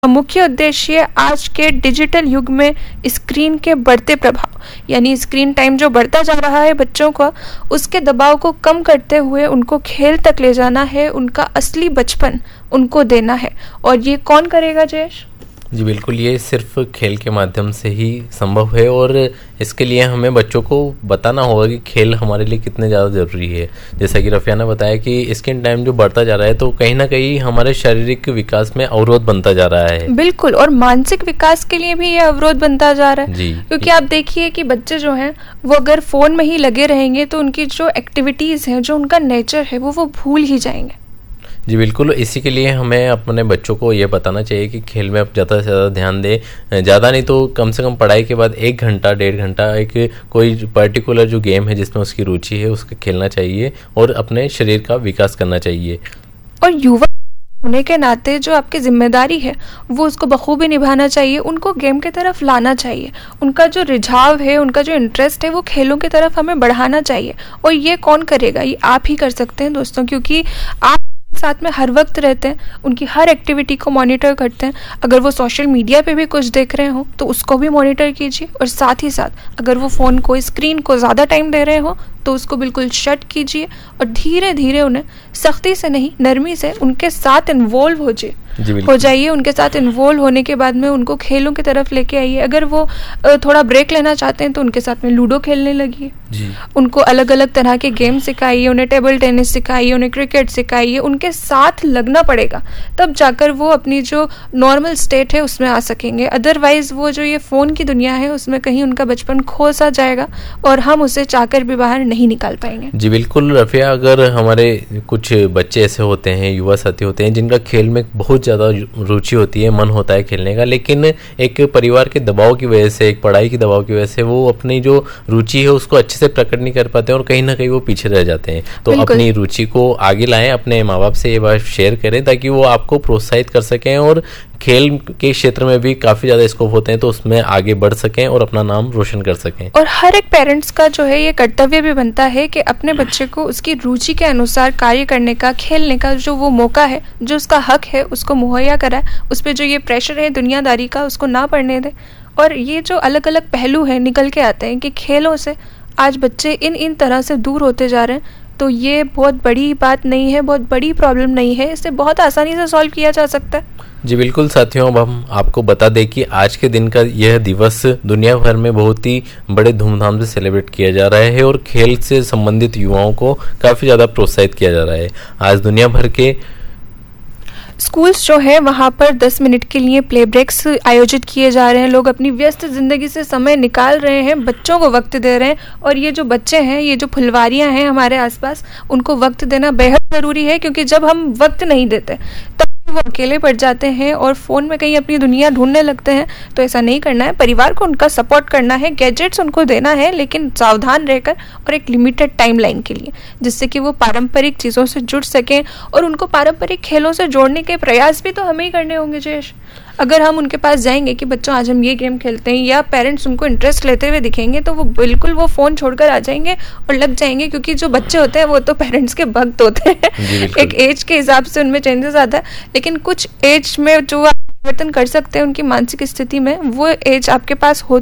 मुख्य उद्देश्य आज के डिजिटल युग में स्क्रीन के बढ़ते प्रभाव यानी स्क्रीन टाइम जो बढ़ता जा रहा है बच्चों का, उसके दबाव को कम करते हुए उनको खेल तक ले जाना है, उनका असली बचपन उनको देना है। और ये कौन करेगा जयेश? जी बिल्कुल, ये सिर्फ खेल के माध्यम से ही संभव है और इसके लिए हमें बच्चों को बताना होगा कि खेल हमारे लिए कितने ज़्यादा ज़रूरी है। जैसा कि रफिया ने बताया कि स्क्रीन टाइम जो बढ़ता जा रहा है तो कहीं ना कहीं हमारे शारीरिक विकास में अवरोध बनता जा रहा है। बिल्कुल, और मानसिक विकास के लिए भी ये अवरोध बनता जा रहा है जी, क्योंकि आप देखिए कि बच्चे जो हैं वो अगर फ़ोन में ही लगे रहेंगे तो उनकी जो एक्टिविटीज़ हैं, जो उनका नेचर है वो भूल ही जाएंगे। जी बिल्कुल, इसी के लिए हमें अपने बच्चों को ये बताना चाहिए कि खेल में आप ज़्यादा से ज़्यादा ध्यान दें, ज़्यादा नहीं तो कम से कम पढ़ाई के बाद 1 घंटा 1.5 घंटा एक कोई पर्टिकुलर जो गेम है जिसमें उसकी रुचि है उसका खेलना चाहिए और अपने शरीर का विकास करना चाहिए। और युवा होने के नाते जो आपकी जिम्मेदारी है वो उसको बखूबी निभाना चाहिए, उनको गेम की तरफ लाना चाहिए, उनका जो रिझाव है, उनका जो इंटरेस्ट है वो खेलों की तरफ हमें बढ़ाना चाहिए। और ये कौन करेगा? ये आप ही कर सकते हैं दोस्तों, क्योंकि आप साथ में हर वक्त रहते हैं, उनकी हर एक्टिविटी को मॉनिटर करते हैं। अगर वो सोशल मीडिया पे भी कुछ देख रहे हो तो उसको भी मॉनिटर कीजिए, और साथ ही साथ अगर वो फ़ोन को, स्क्रीन को ज़्यादा टाइम दे रहे हो तो उसको बिल्कुल शट कीजिए और धीरे धीरे उन्हें सख्ती से नहीं नरमी से उनके साथ इन्वॉल्व हो जाइए। उनके साथ इन्वॉल्व होने के बाद में उनको खेलों की तरफ लेके आइए। अगर वो थोड़ा ब्रेक लेना चाहते हैं तो उनके साथ में लूडो खेलने लगिए, उनको अलग अलग तरह के गेम सिखाइए, उन्हें टेबल टेनिस सिखाइए, उन्हें क्रिकेट सिखाइए। उनके साथ लगना पड़ेगा, तब जाकर वो अपनी जो नॉर्मल स्टेट है उसमें आ सकेंगे। अदरवाइज वो जो ये फ़ोन की दुनिया है उसमें कहीं उनका बचपन खो सा जाएगा और हम उसे चाहकर भी बाहर नहीं निकाल पाएंगे। जी बिल्कुल रफिया, अगर हमारे कुछ बच्चे ऐसे होते हैं, युवा साथी होते हैं जिनका खेल में बहुत ज़्यादा रुचि होती है, मन होता है खेलने का, लेकिन एक परिवार के दबाव की वजह से, एक पढ़ाई के दबाव की वजह से वो अपनी जो रुचि है उसको अच्छे से प्रकट नहीं कर पाते और कहीं ना कहीं वो पीछे रह जाते हैं। तो अपनी रुचि को आगे लाएं, अपने माँ बाप से ये बात शेयर करें ताकि वो आपको प्रोत्साहित कर सकें और खेल के क्षेत्र में भी काफ़ी ज़्यादा स्कोप होते हैं तो उसमें आगे बढ़ सकें और अपना नाम रोशन कर सकें। और हर एक पेरेंट्स का जो है ये कर्तव्य भी बनता है कि अपने बच्चे को उसकी रुचि के अनुसार कार्य करने का, खेलने का जो वो मौका है, जो उसका हक है उसको मुहैया कराए। उस पर जो ये प्रेशर है दुनियादारी का उसको ना पड़ने दे। और ये जो अलग अलग पहलू हैं निकल के आते हैं कि खेलों से आज बच्चे इन तरह से दूर होते जा रहे हैं, तो ये बहुत बड़ी बात नहीं है, बहुत बड़ी प्रॉब्लम नहीं है, इसे बहुत आसानी से सॉल्व किया जा सकता है। जी बिल्कुल साथियों, अब हम आपको बता दें कि आज के दिन का यह दिवस दुनिया भर में बहुत ही बड़े धूमधाम से सेलिब्रेट किया जा रहा है और खेल से संबंधित युवाओं को काफ़ी ज़्यादा प्रोत्साहित किया जा रहा है। आज दुनिया भर के स्कूल्स जो है वहाँ पर 10 मिनट के लिए प्ले ब्रेक्स आयोजित किए जा रहे हैं। लोग अपनी व्यस्त ज़िंदगी से समय निकाल रहे हैं, बच्चों को वक्त दे रहे हैं। और ये जो बच्चे हैं, ये जो फुलवारियाँ हैं हमारे आसपास, उनको वक्त देना बेहद ज़रूरी है, क्योंकि जब हम वक्त नहीं देते तब वो अकेले पड़ जाते हैं और फ़ोन में कहीं अपनी दुनिया ढूंढने लगते हैं। तो ऐसा नहीं करना है, परिवार को उनका सपोर्ट करना है, गैजेट्स उनको देना है, लेकिन सावधान रहकर और एक लिमिटेड टाइमलाइन के लिए, जिससे कि वो पारंपरिक चीज़ों से जुड़ सकें। और उनको पारंपरिक खेलों से जोड़ने के प्रयास भी तो हमें ही करने होंगे जयेश। अगर हम उनके पास जाएंगे कि बच्चों आज हम ये गेम खेलते हैं, या पेरेंट्स उनको इंटरेस्ट लेते हुए दिखेंगे, तो वो बिल्कुल वो फ़ोन छोड़कर आ जाएंगे और लग जाएंगे, क्योंकि जो बच्चे होते हैं वो तो पेरेंट्स के भक्त होते हैं। एक एज के हिसाब से उनमें चेंजेस आता है, लेकिन कुछ एज में जो आप परिवर्तन कर सकते हैं उनकी मानसिक स्थिति में, वो एज आपके पास हो